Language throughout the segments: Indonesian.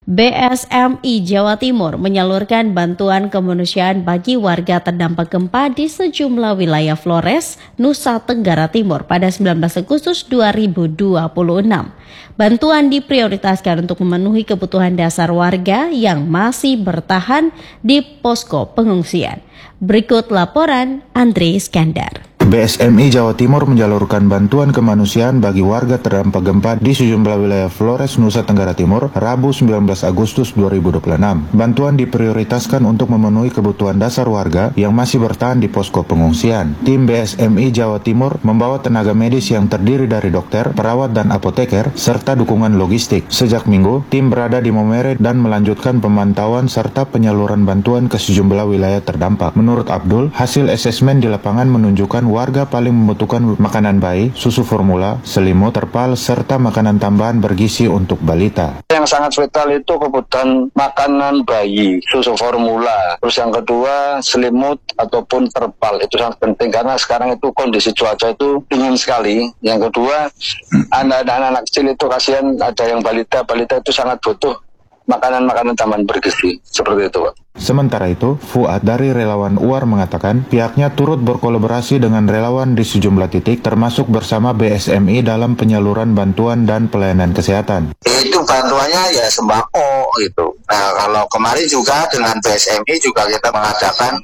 BSMI Jawa Timur menyalurkan bantuan kemanusiaan bagi warga terdampak gempa di sejumlah wilayah Flores, Nusa Tenggara Timur pada 19 Agustus 2026. Bantuan diprioritaskan untuk memenuhi kebutuhan dasar warga yang masih bertahan di posko pengungsian. Berikut laporan Andre Iskandar. BSMI Jawa Timur menjalurkan bantuan kemanusiaan bagi warga terdampak gempa di sejumlah wilayah Flores, Nusa Tenggara Timur, Rabu 19 Agustus 2026. Bantuan diprioritaskan untuk memenuhi kebutuhan dasar warga yang masih bertahan di posko pengungsian. Tim BSMI Jawa Timur membawa tenaga medis yang terdiri dari dokter, perawat, dan apoteker, serta dukungan logistik. Sejak Minggu, tim berada di Momere dan melanjutkan pemantauan serta penyaluran bantuan ke sejumlah wilayah terdampak. Menurut Abdul, hasil asesmen di lapangan menunjukkan warga paling membutuhkan makanan bayi, susu formula, selimut, terpal, serta makanan tambahan bergizi untuk balita. Yang sangat vital itu kebutuhan makanan bayi, susu formula. Terus yang kedua, selimut ataupun terpal. Itu sangat penting karena sekarang itu kondisi cuaca itu dingin sekali. Yang kedua, anak-anak kecil itu kasihan, ada yang balita itu sangat butuh makanan tambahan bergizi. Seperti itu, Pak. Sementara itu, Fuad dari relawan UAR mengatakan pihaknya turut berkolaborasi dengan relawan di sejumlah titik termasuk bersama BSMI dalam penyaluran bantuan dan pelayanan kesehatan. Itu bantuannya ya sembako gitu. Nah, kalau kemarin juga dengan BSMI juga kita mengadakan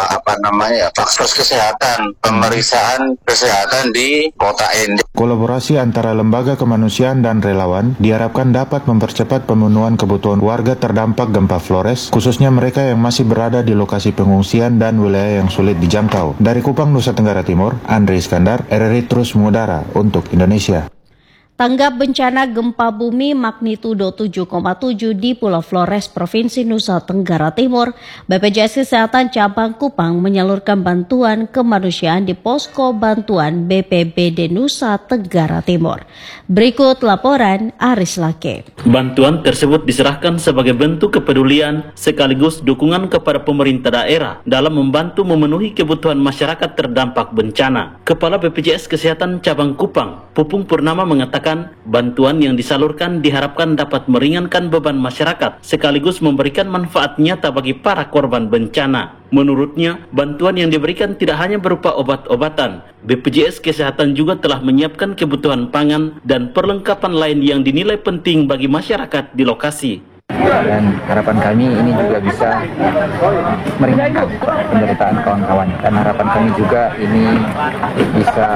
vaksin kesehatan, pemeriksaan kesehatan di Kota Ende. Kolaborasi antara lembaga kemanusiaan dan relawan diharapkan dapat mempercepat pemenuhan kebutuhan warga terdampak gempa Flores, khususnya mereka yang masih berada di lokasi pengungsian dan wilayah yang sulit dijangkau. Dari Kupang, Nusa Tenggara Timur, Andre Iskandar, RRI terus mengudara untuk Indonesia. Tanggap bencana gempa bumi magnitudo 7,7 di Pulau Flores, Provinsi Nusa Tenggara Timur, BPJS Kesehatan Cabang Kupang menyalurkan bantuan kemanusiaan di posko bantuan BPBD Nusa Tenggara Timur. Berikut laporan Aris Lake. Bantuan tersebut diserahkan sebagai bentuk kepedulian sekaligus dukungan kepada pemerintah daerah dalam membantu memenuhi kebutuhan masyarakat terdampak bencana. Kepala BPJS Kesehatan Cabang Kupang, Pupung Purnama mengatakan bantuan yang disalurkan diharapkan dapat meringankan beban masyarakat sekaligus memberikan manfaat nyata bagi para korban bencana. Menurutnya, bantuan yang diberikan tidak hanya berupa obat-obatan. BPJS Kesehatan juga telah menyiapkan kebutuhan pangan dan perlengkapan lain yang dinilai penting bagi masyarakat di lokasi. Dan harapan kami ini juga bisa meringankan penderitaan kawan-kawan, dan harapan kami juga ini bisa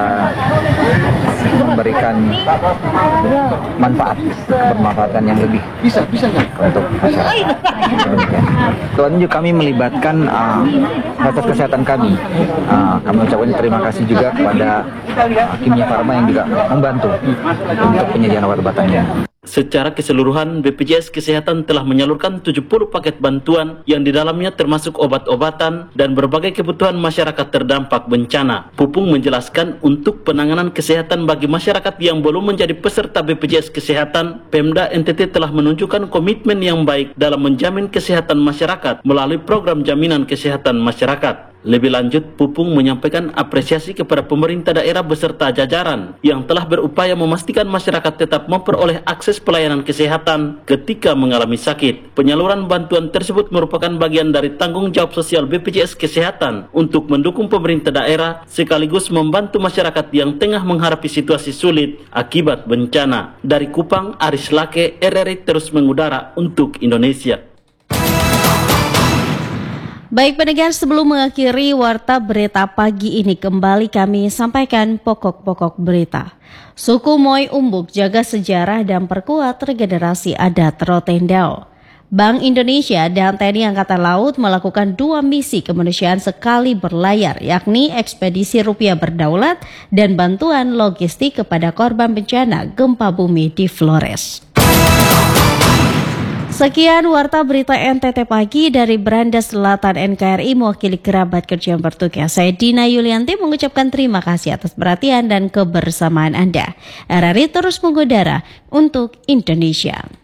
memberikan bermanfaatan yang lebih untuk masyarakat. Tuan juga kami melibatkan fasilitas kesehatan kami. Kami ucapkan terima kasih juga kepada Kimia Farma yang juga membantu untuk penyediaan obat-obatannya. Secara keseluruhan, BPJS Kesehatan telah menyalurkan 70 paket bantuan yang di dalamnya termasuk obat-obatan dan berbagai kebutuhan masyarakat terdampak bencana. Pupung menjelaskan untuk penanganan kesehatan bagi masyarakat yang belum menjadi peserta BPJS Kesehatan, Pemda NTT telah menunjukkan komitmen yang baik dalam menjamin kesehatan masyarakat melalui program jaminan kesehatan masyarakat. Lebih lanjut, Pupung menyampaikan apresiasi kepada pemerintah daerah beserta jajaran yang telah berupaya memastikan masyarakat tetap memperoleh akses pelayanan kesehatan ketika mengalami sakit. Penyaluran bantuan tersebut merupakan bagian dari tanggung jawab sosial BPJS Kesehatan untuk mendukung pemerintah daerah sekaligus membantu masyarakat yang tengah menghadapi situasi sulit akibat bencana. Dari Kupang, Aris Lake, RRI terus mengudara untuk Indonesia. Baik pendengar, sebelum mengakhiri warta berita pagi ini, kembali kami sampaikan pokok-pokok berita. Suku Moy Umbuk jaga sejarah dan perkuat regenerasi adat Rotendao. Bank Indonesia dan TNI Angkatan Laut melakukan 2 misi kemanusiaan sekali berlayar, yakni ekspedisi rupiah berdaulat dan bantuan logistik kepada korban bencana gempa bumi di Flores. Sekian warta berita NTT Pagi dari Beranda Selatan NKRI mewakili kerabat kerja yang bertugas. Saya Dina Yulianti mengucapkan terima kasih atas perhatian dan kebersamaan Anda. RRI terus mengudara untuk Indonesia.